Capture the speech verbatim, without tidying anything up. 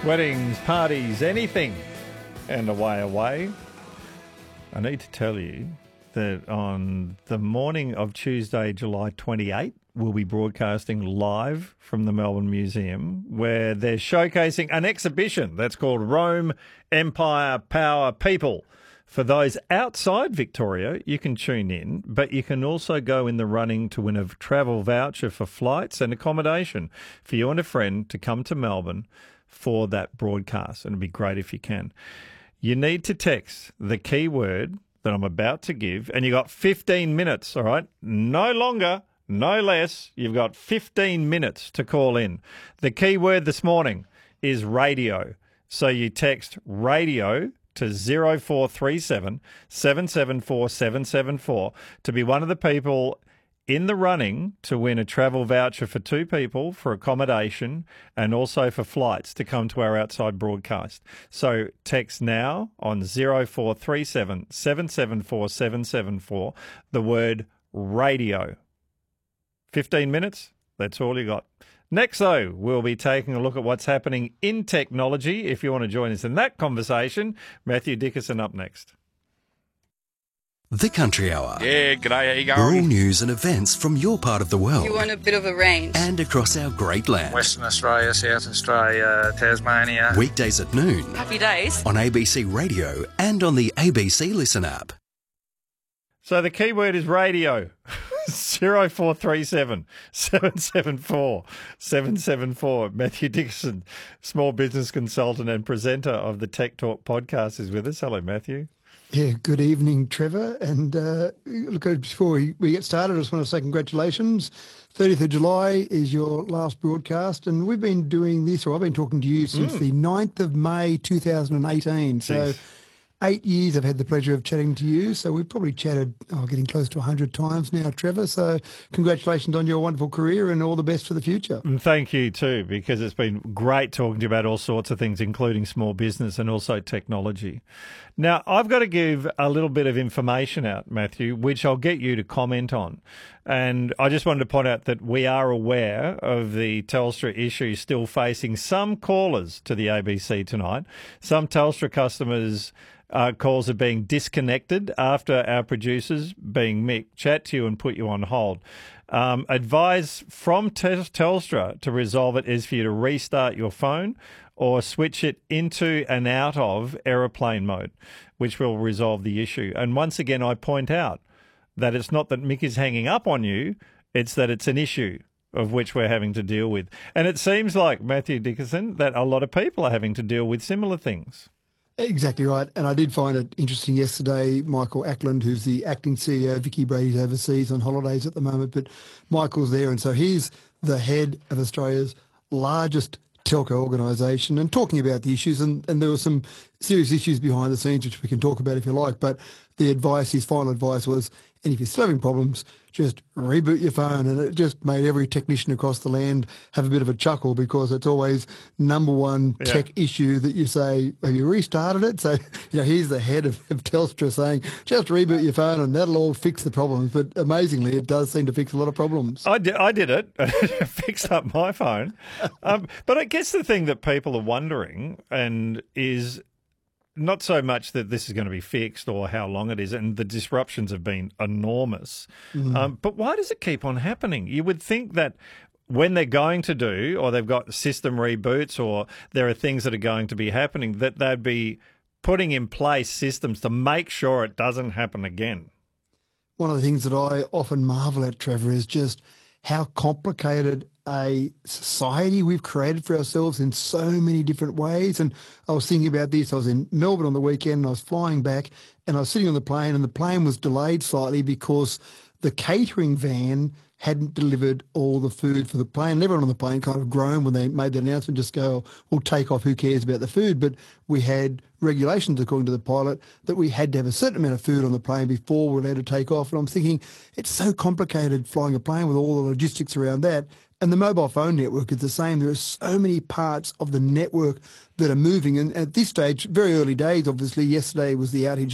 Weddings, parties, anything, and away, away. I need to tell you that on the morning of Tuesday, July twenty-eighth, we'll be broadcasting live from the Melbourne Museum, where they're showcasing an exhibition that's called Rome, Empire, Power, People. For those outside Victoria, you can tune in, but you can also go in the running to win a travel voucher for flights and accommodation for you and a friend to come to Melbourne for that broadcast. And it'd be great if you can. You need to text the keyword that I'm about to give, and you got fifteen minutes, all right? No longer, no less. You've got fifteen minutes to call in. The keyword this morning is radio. So you text radio to zero four three seven, seven seven four, seven seven four to be one of the people in the running to win a travel voucher for two people for accommodation and also for flights to come to our outside broadcast. So text now on zero four three seven, seven seven four, seven seven four the word radio. fifteen minutes, that's all you got. Next, though, we'll be taking a look at what's happening in technology. If you want to join us in that conversation, Matthew Dickerson up next. The Country Hour. Yeah, g'day, how you going? Rural news and events from your part of the world. You want a bit of a range. And across our great land. Western Australia, South Australia, Tasmania. Weekdays at noon. Happy days. On A B C Radio and on the A B C Listen app. So the keyword is radio. zero four three seven, seven seven four, seven seven four. Matthew Dickerson, small business consultant and presenter of the Tech Talk podcast, is with us. Hello, Matthew. Yeah, good evening, Trevor. And uh, look, before we, we get started, I just want to say congratulations. thirtieth of July is your last broadcast, and we've been doing this, or I've been talking to you since mm. the ninth of May two thousand eighteen. So Jeez. Eight years I've had the pleasure of chatting to you. So we've probably chatted, oh, getting close to one hundred times now, Trevor. So congratulations on your wonderful career and all the best for the future. And thank you too, because it's been great talking to you about all sorts of things, including small business and also technology. Now, I've got to give a little bit of information out, Matthew, which I'll get you to comment on. And I just wanted to point out that we are aware of the Telstra issue still facing some callers to the A B C tonight. Some Telstra customers' uh, calls are being disconnected after our producers, being Mick, chat to you and put you on hold. Um, advice from Telstra to resolve it is for you to restart your phone or switch it into and out of aeroplane mode, which will resolve the issue. And once again, I point out that it's not that Mick is hanging up on you, it's that it's an issue of which we're having to deal with. And it seems like, Matthew Dickerson, that a lot of people are having to deal with similar things. Exactly right. And I did find it interesting yesterday, Michael Ackland, who's the acting C E O, Vicky Brady's overseas on holidays at the moment, but Michael's there. And so he's the head of Australia's largest telco organisation and talking about the issues. And, and there were some serious issues behind the scenes, which we can talk about if you like. But the advice, his final advice was, and if you're still having problems, just reboot your phone. And it just made every technician across the land have a bit of a chuckle, because it's always number one yeah. tech issue that you say, have you restarted it? So, you know, here's the head of, of Telstra saying, just reboot your phone and that'll all fix the problems. But amazingly, it does seem to fix a lot of problems. I did, I did it. It fixed up my phone. Um, but I guess the thing that people are wondering and is not so much that this is going to be fixed or how long it is, and the disruptions have been enormous. Mm. Um, but why does it keep on happening? You would think that when they're going to do, or they've got system reboots, or there are things that are going to be happening, that they'd be putting in place systems to make sure it doesn't happen again. One of the things that I often marvel at, Trevor, is just how complicated a society we've created for ourselves in so many different ways. And I was thinking about this. I was in Melbourne on the weekend and I was flying back and I was sitting on the plane, and the plane was delayed slightly because the catering van hadn't delivered all the food for the plane. And everyone on the plane kind of groaned when they made the announcement, just go, oh, we'll take off, who cares about the food? But we had regulations, according to the pilot, that we had to have a certain amount of food on the plane before we were allowed to take off. And I'm thinking, it's so complicated flying a plane with all the logistics around that. And the mobile phone network is the same. There are so many parts of the network that are moving. And at this stage, very early days, obviously, yesterday was the outage